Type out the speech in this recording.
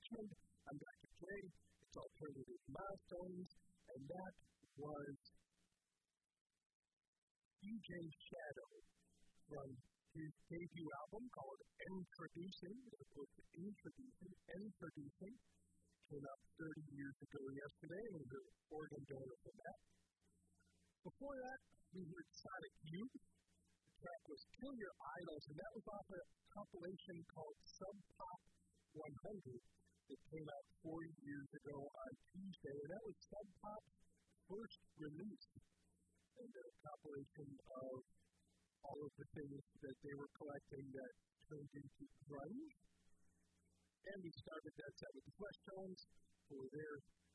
Richmond. I'm Dr. J. It's Alternative Milestones, and that was DJ Shadow from his debut album called Introducing, as opposed to Introducing, came out 30 years ago yesterday, and was an organ donor for that. Before that, we heard Sonic Youth. The track was Kill Your Idols, and that was off a compilation called Sub Pop 100 that came out 40 years ago on Tuesday, and that was Sub Pop's first release, and a compilation of all of the things that they were collecting that turned into grunge. And we started that set with the Fleshtones for their